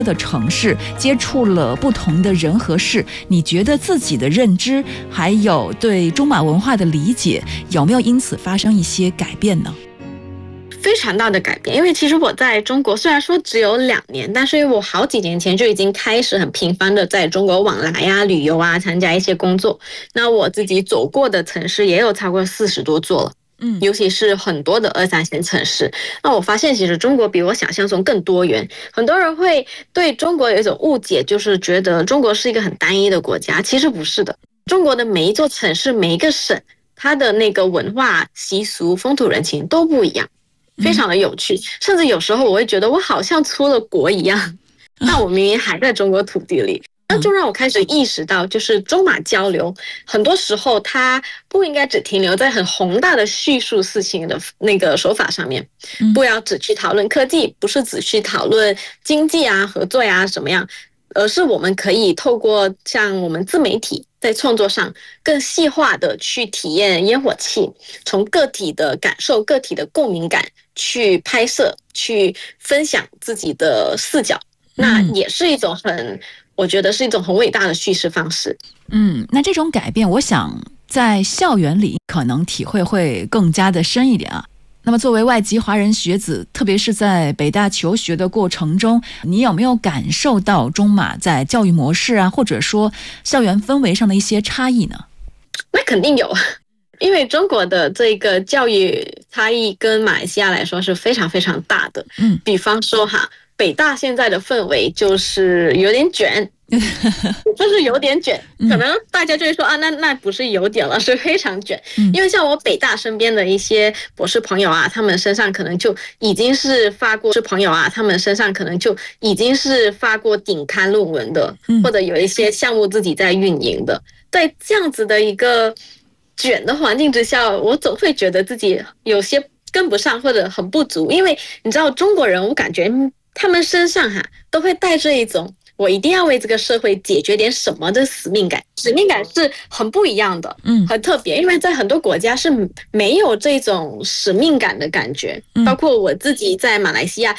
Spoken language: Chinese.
的城市，接触了不同的人和事，你觉得自己的认知还有对中马文化的理解有没有因此发生一些改变呢？ 非常大的改变，因为其实我在中国虽然说只有2年，但是因为我好几年前就已经开始很频繁的在中国往来啊、旅游啊、参加一些工作。那我自己走过的城市也有超过40多座了，尤其是很多的2、3线城市。那我发现其实中国比我想象中更多元。很多人会对中国有一种误解，就是觉得中国是一个很单一的国家，其实不是的。中国的每一座城市、每一个省，它的那个文化、习俗、风土人情都不一样。非常的有趣，甚至有时候我会觉得我好像出了国一样，但我明明还在中国土地里。那就让我开始意识到，就是中马交流，很多时候它不应该只停留在很宏大的叙述事情的那个手法上面，不要只去讨论科技，不是只去讨论经济啊、合作呀、什么样，而是我们可以透过像我们自媒体在创作上更细化的去体验烟火气，从个体的感受、个体的共鸣感去拍摄、去分享自己的视角，那也是一种我觉得是一种很伟大的叙事方式。 那这种改变，我想在校园里可能体会会更加的深一点啊。那么作为外籍华人学子，特别是在北大求学的过程中，你有没有感受到中马在教育模式啊，或者说校园氛围上的一些差异呢？ 那肯定有，因为中国的这个教育差异跟马来西亚来说是非常非常大的。比方说北大现在的氛围就是有点卷，就是有点卷，可能大家就会说啊，那不是有点了，是非常卷。因为像我北大身边的一些博士朋友啊，他们身上可能就已经是发过顶刊论文的，或者有一些项目自己在运营的。在这样子的一个卷的环境之下，我总会觉得自己有些跟不上或者很不足，因为你知道中国人，我感觉他们身上都会带着一种我一定要为这个社会解决点什么的使命感。使命感是很不一样的，很特别，因为在很多国家是没有这种使命感的感觉。包括我自己在马来西亚